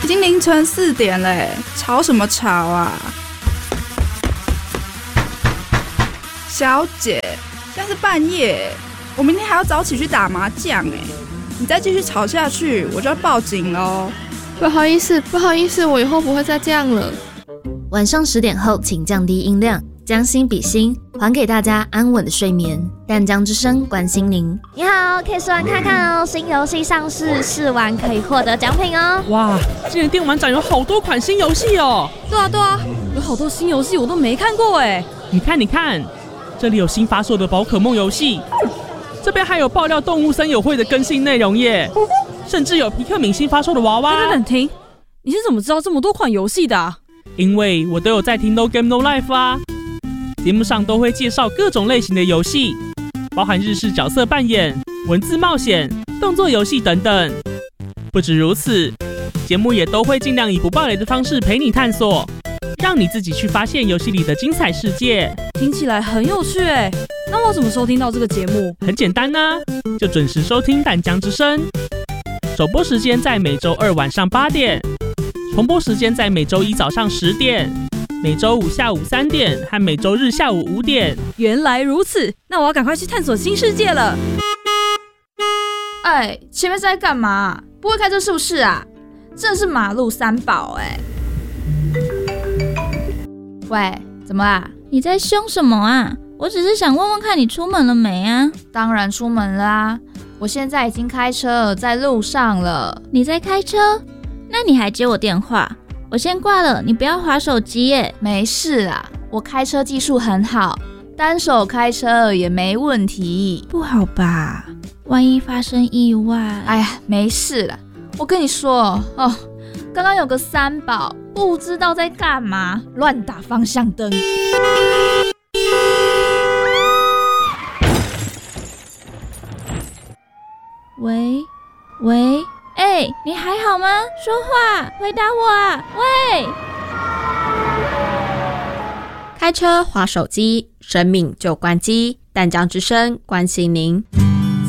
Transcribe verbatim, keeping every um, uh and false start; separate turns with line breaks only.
已经凌晨四点了，吵什么吵啊？小姐，现在是半夜，我明天还要早起去打麻将哎，你再继续吵下去，我就要报警喽。
不好意思，不好意思，我以后不会再这样了。
晚上十点后，请降低音量，将心比心，还给大家安稳的睡眠。淡江之声关心您。
你好，可以试玩看看哦，新游戏上市，试玩可以获得奖品哦。
哇，今年电玩展有好多款新游戏哦。
对啊对啊，有好多新游戏我都没看过哎。
你看你看，这里有新发售的宝可梦游戏，这边还有爆料动物森友会的更新内容耶，甚至有皮克敏新发售的娃娃。
等等停，你是怎么知道这么多款游戏的啊？
因为我都有在听 No Game No Life 啊，节目上都会介绍各种类型的游戏，包含日式角色扮演、文字冒险、动作游戏等等。不止如此，节目也都会尽量以不爆雷的方式陪你探索，让你自己去发现游戏里的精彩世界。
听起来很有趣哎，那我怎么收听到这个节目？
很简单啊，就准时收听淡江之声。首播时间在每周二晚上八点，重播时间在每周一早上十点，每周五下午三点和每周日下午五点。
原来如此，那我要赶快去探索新世界了。
哎，前面是在干嘛？不会开车是不是啊？真的是马路三宝哎！喂，怎么啦？
你在凶什么啊？我只是想问问看你出门了没啊？
当然出门啦，我现在已经开车在路上了。
你在开车？那你还接我电话？我先挂了，你不要滑手机耶。
没事啦，我开车技术很好，单手开车也没问题。
不好吧？万一发生意外……
哎呀，没事啦。我跟你说哦，刚刚有个三宝不知道在干嘛，乱打方向灯。
喂喂，哎、欸，你还好吗？说话，回答我啊！喂，
开车滑手机，生命就关机。淡江之声关心您。